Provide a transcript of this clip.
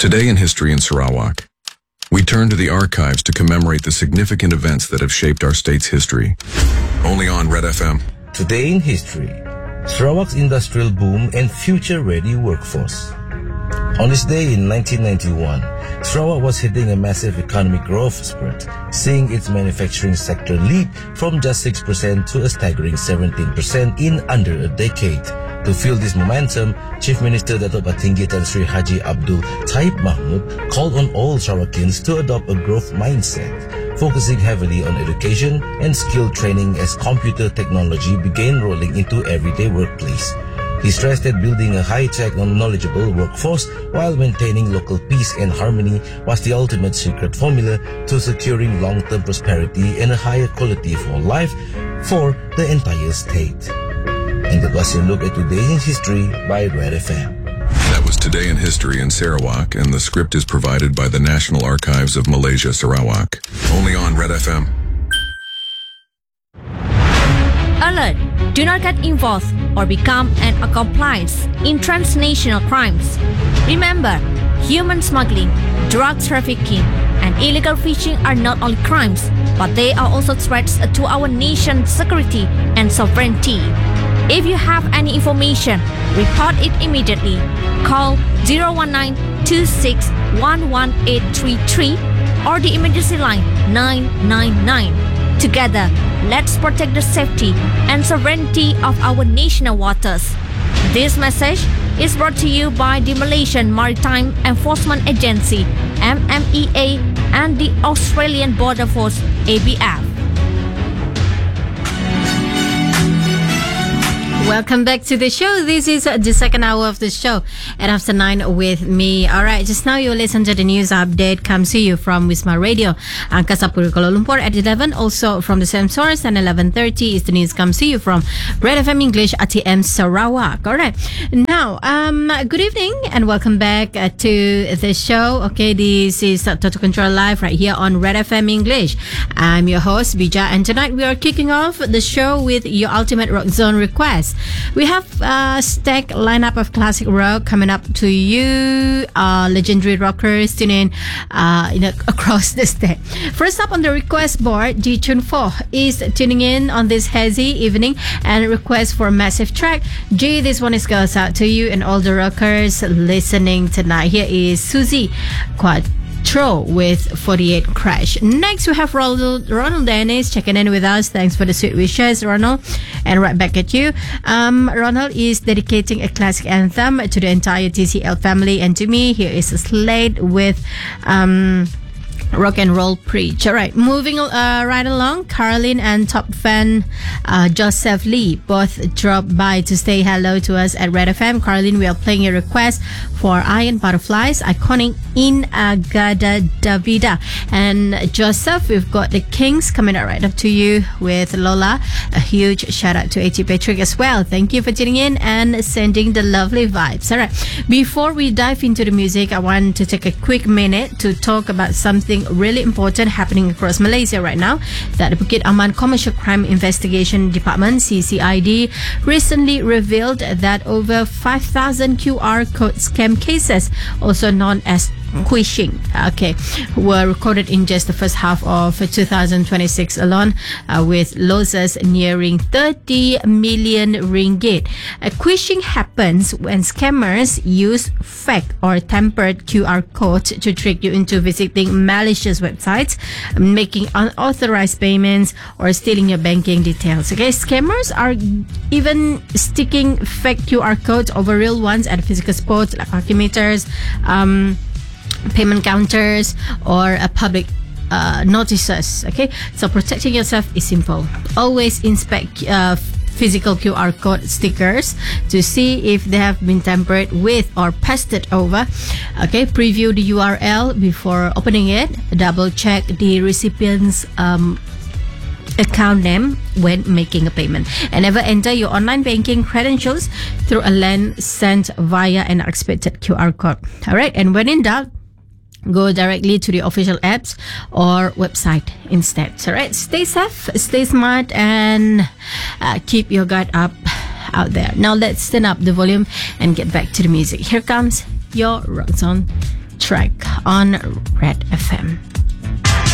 Today in History in Sarawak, we turn to the archives to commemorate the significant events that have shaped our state's history. Only on Red FM. Today in History, Sarawak's industrial boom and future-ready workforce. On this day in 1991, Sarawak was hitting a massive economic growth spurt, seeing its manufacturing sector leap from just 6% to a staggering 17% in under a decade. To fuel this momentum, Chief Minister Datuk Patinggi Tan Sri Haji Abdul Taib Mahmud called on all Sarawakins to adopt a growth mindset, focusing heavily on education and skill training as computer technology began rolling into everyday workplace. He stressed that building a high-tech and knowledgeable workforce while maintaining local peace and harmony was the ultimate secret formula to securing long-term prosperity and a higher quality of life for the entire state. And that was your look at today's history by Red FM. That was Today in History in Sarawak, and the script is provided by the National Archives of Malaysia, Sarawak. Only on Red FM. Alert! Do not get involved or become an accomplice in transnational crimes. Remember, human smuggling, drug trafficking, and illegal fishing are not only crimes, but they are also threats to our nation's security and sovereignty. If you have any information, report it immediately. Call 019-2611-833 or the emergency line 999. Together, let's protect the safety and sovereignty of our national waters. This message is brought to you by the Malaysian Maritime Enforcement Agency, MMEA, and the Australian Border Force, ABF. Welcome back to the show. This is the second hour of the show at After 9 with me. Alright, just now you listen to the news update comes to you from Wisma Radio, Angkasa Puri, Kuala Lumpur at 11. Also from the same source, and 11:30 is the news comes to you from Red FM English, ATM Sarawak. Alright, now, good evening and welcome back to the show. Okay, this is Total Control Live right here on Red FM English. I'm your host, Bija, and tonight we are kicking off the show with your ultimate rock zone request. We have a stacked lineup of classic rock coming up to you, legendary rockers tuning in across the state. First up on the request board, G Tune 4 is tuning in on this hazy evening and request for a massive track. G, this one is goes out to you and all the rockers listening tonight. Here is Susie Quattro with 48 Crash. Next we have Ronald Dennis checking in with us. Thanks for the sweet wishes, Ronald, and right back at you. Ronald is dedicating a classic anthem to the entire TCL family and to me. Here is a slate with Rock and Roll Preach. Alright, moving right along, Caroline and top fan Joseph Lee both dropped by to say hello to us at Red FM. Caroline, we are playing your request for Iron Butterflies, iconic in Agada Davida. And Joseph, we've got the Kings coming right up to you with Lola. A huge shout out to A.T. Patrick as well. Thank you for tuning in and sending the lovely vibes. Alright, before we dive into the music, I want to take a quick minute to talk about something really important happening across Malaysia right now. That the Bukit Aman Commercial Crime Investigation Department, CCID, recently revealed that over 5,000 QR code scam cases, also known as quishing, were recorded in just the first half of 2026 alone, with losses nearing 30 million ringgit. Quishing happens when scammers use fake or tempered QR codes to trick you into visiting malicious websites, making unauthorized payments, or stealing your banking details. Okay, scammers are even sticking fake QR codes over real ones at physical spots like parking meters, payment counters, or public notices. Okay, so protecting yourself is simple. Always inspect physical QR code stickers to see if they have been tampered with or pasted over. Okay, preview the URL before opening it. Double check the recipient's account name when making a payment, and never enter your online banking credentials through a link sent via an expected QR code. Alright, and when in doubt, go directly to the official apps or website instead. Alright, stay safe, stay smart, and keep your guard up out there. Now let's turn up the volume and get back to the music. Here comes your Rock Zone track on Red FM.